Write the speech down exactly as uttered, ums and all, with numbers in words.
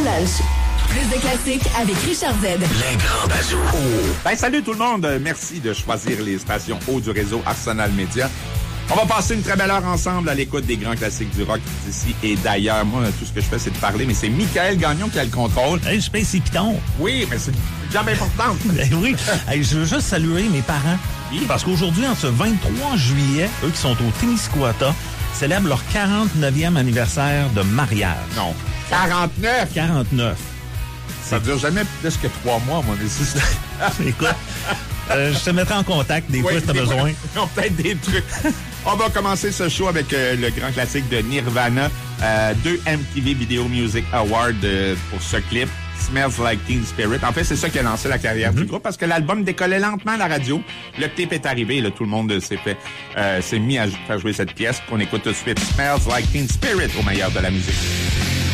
lunch. Plus de classiques avec Richard Z. Les grands bazous. Oh. Ben, salut tout le monde. Merci de choisir les stations haut du réseau Arsenal Média. On va passer une très belle heure ensemble à l'écoute des grands classiques du rock d'ici et d'ailleurs. Moi, tout ce que je fais, c'est de parler, mais c'est Michael Gagnon qui a le contrôle. Hey, je paye ses pitons. Oui, mais c'est une job importante. Ben oui. Hey, je veux juste saluer mes parents. Oui. Parce qu'aujourd'hui, en ce vingt-trois juillet, eux qui sont au Témiscouata, célèbrent leur quarante-neuvième anniversaire de mariage. Non. quarante-neuf! quarante-neuf. Ça dure jamais plus que trois mois, moi, mais c'est ça. Écoute, euh, je te mettrai en contact des oui, fois si t'as besoin. Ils ont peut-être des trucs. On va commencer ce show avec euh, le grand classique de Nirvana. Euh, deux M T V Video Music Awards euh, pour ce clip. Smells Like Teen Spirit. En fait, c'est ça qui a lancé la carrière mm-hmm. du groupe parce que l'album décollait lentement à la radio. Le clip est arrivé, là, tout le monde s'est fait, euh, s'est mis à faire jouer cette pièce qu'on écoute tout de suite. Smells Like Teen Spirit au meilleur de la musique.